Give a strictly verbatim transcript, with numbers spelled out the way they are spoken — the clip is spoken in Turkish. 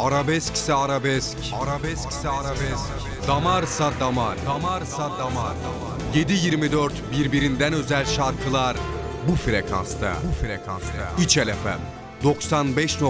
Arabeskse arabesk, arabeskse arabesk. Damarsa damar, damarsa damar. yedi yirmi dört birbirinden özel şarkılar bu frekansta, bu frekansta. İçel F M doksan beş